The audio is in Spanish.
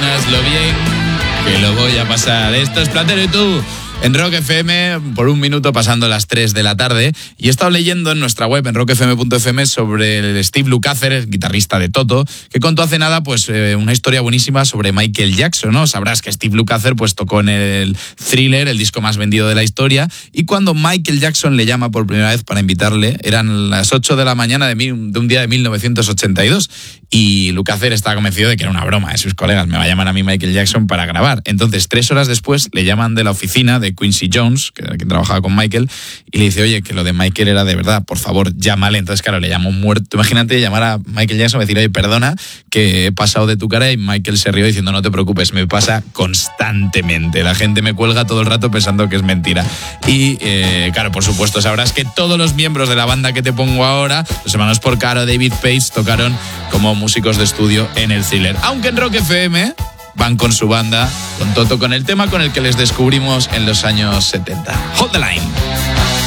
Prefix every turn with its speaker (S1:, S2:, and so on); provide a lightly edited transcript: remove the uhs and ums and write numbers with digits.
S1: imaginas lo bien que lo voy a pasar. Esto es Platero y tú, en Rock FM, por un minuto pasando las 3 de la tarde. Y he estado leyendo en nuestra web, en rockfm.fm, sobre el Steve Lukather, el guitarrista de Toto, que contó hace nada pues una historia buenísima sobre Michael Jackson, ¿no? Sabrás que Steve Lukather pues tocó en el Thriller, el disco más vendido de la historia, y cuando Michael Jackson le llama por primera vez para invitarle, eran las 8 de la mañana de un día de 1982, y Lukather estaba convencido de que era una broma de sus colegas. Me va a llamar a mí Michael Jackson para grabar. Entonces, 3 horas después, le llaman de la oficina de Quincy Jones, que trabajaba con Michael, y le dice, oye, que lo de Michael era de verdad, por favor, llámale. Entonces, claro, le llamó muerto. Imagínate llamar a Michael Jackson y decir, oye, perdona, que he pasado de tu cara, y Michael se rió diciendo, no te preocupes, me pasa constantemente. La gente me cuelga todo el rato pensando que es mentira. Y, claro, por supuesto, sabrás que todos los miembros de la banda que te pongo ahora, los hermanos Porcaro, David Page, tocaron como músicos de estudio en el Thriller. Aunque en Rock FM van con su banda, con Toto, con el tema con el que les descubrimos en los años 70. Hold the Line.